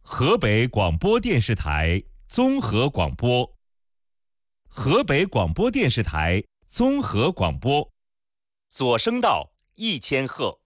河北广播电视台综合广播，河北广播电视台综合广播，左声道1000赫。